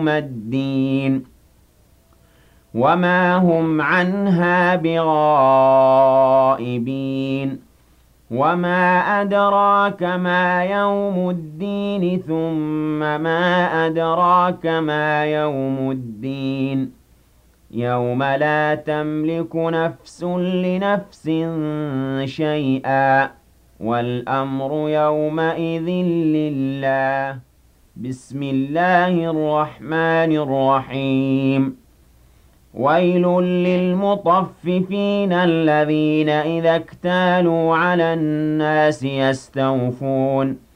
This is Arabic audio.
الدين وما هم عنها بغائبين وما أدراك ما يوم الدين ثم ما أدراك ما يوم الدين يوم لا تملك نفس لنفس شيئا والأمر يومئذ لله بسم الله الرحمن الرحيم ويل للمطففين الذين إذا اكتالوا على الناس يستوفون